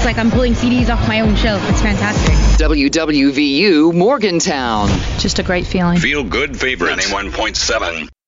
It's like I'm pulling CDs off my own shelf. It's fantastic. WWVU Morgantown. Just a great feeling. Feel good favorite 91.7.